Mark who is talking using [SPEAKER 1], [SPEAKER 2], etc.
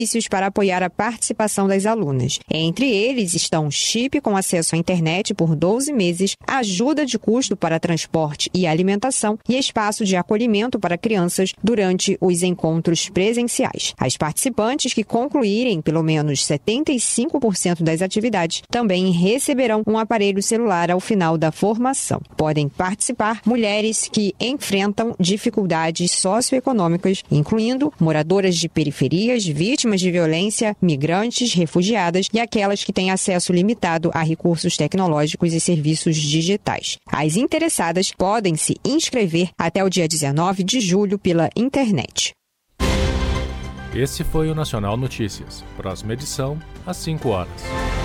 [SPEAKER 1] para apoiar a participação das alunas. Entre eles estão chip com acesso à internet por 12 meses, ajuda de custo para transporte e alimentação e espaço de acolhimento para crianças durante os encontros presenciais. As participantes que concluírem pelo menos 75% das atividades também receberão um aparelho celular ao final da formação. Podem participar mulheres que enfrentam dificuldades socioeconômicas, incluindo moradoras de periferias, vítimas de violência, migrantes, refugiadas e aquelas que têm acesso limitado a recursos tecnológicos e serviços digitais. As interessadas podem se inscrever até o dia 19 de julho pela internet.
[SPEAKER 2] Esse foi o Nacional Notícias. Próxima edição, às 5 horas.